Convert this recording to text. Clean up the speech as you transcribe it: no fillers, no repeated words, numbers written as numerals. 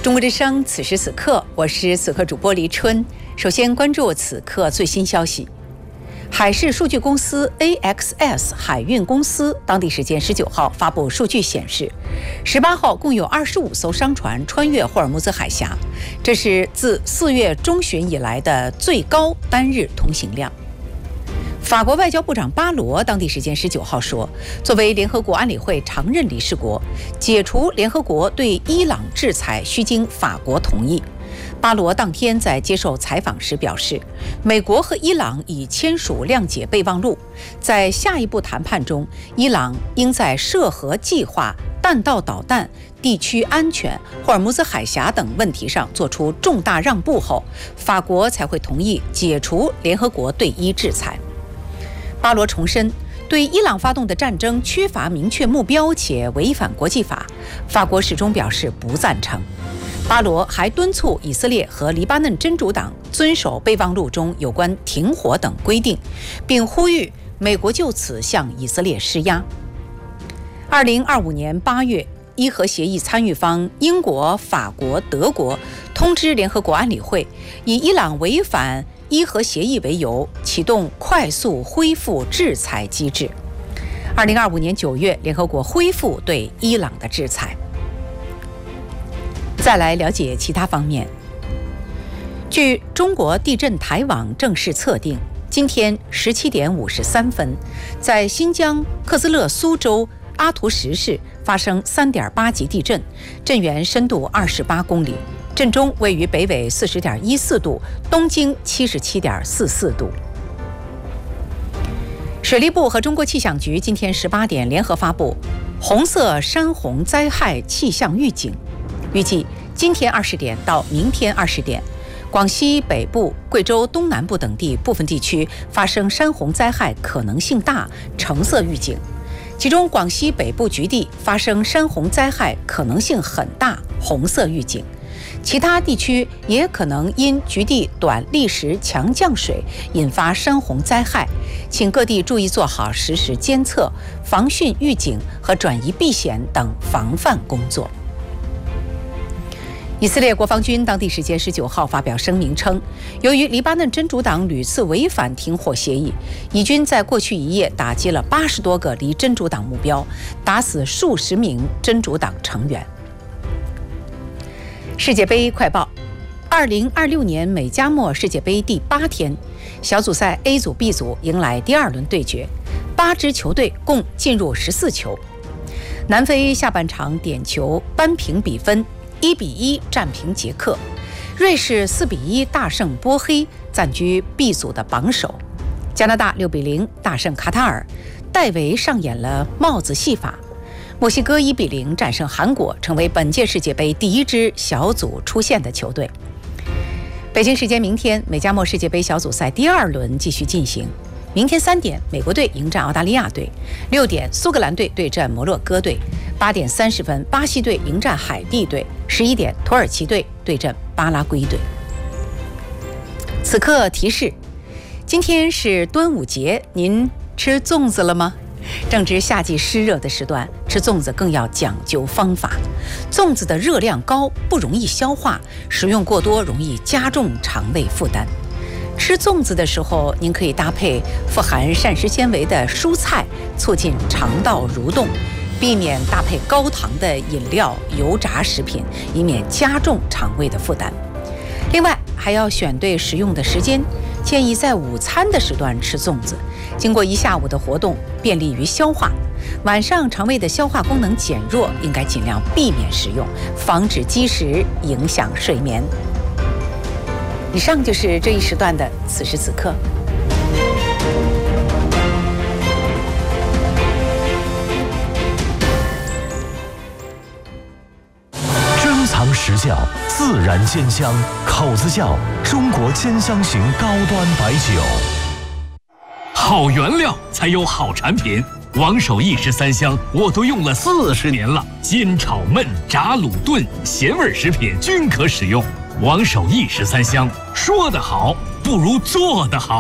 中国之声，此时此刻，我是此刻主播黎春。首先关注此刻最新消息。海事数据公司 AXS 海运公司当地时间19号发布数据显示，18号共有25艘商船穿越霍尔木兹海峡，这是自4月中旬以来的最高单日通行量。法国外交部长巴罗当地时间19号说，作为联合国安理会常任理事国，解除联合国对伊朗制裁需经法国同意。巴罗当天在接受采访时表示，美国和伊朗已签署谅解备忘录，在下一步谈判中，伊朗应在涉核计划、弹道导弹、地区安全、霍尔木兹海峡等问题上做出重大让步后，法国才会同意解除联合国对伊制裁。巴罗重申，对伊朗发动的战争缺乏明确目标且违反国际法，法国始终表示不赞成。巴罗还敦促以色列和黎巴嫩真主党遵守备忘录中有关停火等规定，并呼吁美国就此向以色列施压。2025年8月，伊核协议参与方英国、法国、德国通知联合国安理会，以伊朗违反伊核协议为由，启动快速恢复制裁机制。2025年9月，联合国恢复对伊朗的制裁。再来了解其他方面。据中国地震台网正式测定，今天17点53分，在新疆克孜勒苏州阿图什市发生3.8级地震，震源深度28公里，震中位于北纬40.14度，东经77.44度。水利部和中国气象局今天18点联合发布红色山洪灾害气象预警，预计今天20点到明天20点，广西北部、贵州东南部等地部分地区发生山洪灾害可能性大，橙色预警。其中广西北部局地发生山洪灾害可能性很大，红色预警。其他地区也可能因局地短砾石强降水引发山洪灾害，请各地注意做好实时监测、防汛预警和转移避险等防范工作。以色列国防军当地时间19号发表声明称，由于黎巴嫩真主党屡次违反停火协议，以军在过去一夜打击了80多个离真主党目标，打死数十名真主党成员。世界杯快报：2026年美加墨世界杯第8天，小组赛 A 组、B 组迎来第2轮对决，8支球队共进入14球。南非下半场点球扳平比分，1-1战平捷克。瑞士4-1大胜波黑，暂居 B 组的榜首。加拿大6-0大胜卡塔尔，戴维上演了帽子戏法。墨西哥1-0战胜韩国，成为本届世界杯第1支小组出线的球队。北京时间明天，美加墨世界杯小组赛第2轮继续进行。明天3点，美国队迎战澳大利亚队；6点，苏格兰队对阵摩洛哥队；8点30分，巴西队迎战海地队；11点，土耳其队对阵巴拉圭队。此刻提示：今天是端午节，您吃粽子了吗？正值夏季湿热的时段，吃粽子更要讲究方法。粽子的热量高，不容易消化，食用过多容易加重肠胃负担。吃粽子的时候，您可以搭配富含膳食纤维的蔬菜，促进肠道蠕动，避免搭配高糖的饮料、油炸食品，以免加重肠胃的负担。另外，还要选对食用的时间，建议在午餐的时段吃粽子，经过一下午的活动，便利于消化。晚上肠胃的消化功能减弱，应该尽量避免食用，防止积食影响睡眠。以上就是这一时段的此时此刻。 珍藏实窖，自然鲜香，口子窖，中国兼香型高端白酒。 好原料才有好产品，王守义13香我都用了40年了，煎炒焖炸卤炖咸味食品均可使用。王守义13香，说得好不如做得好。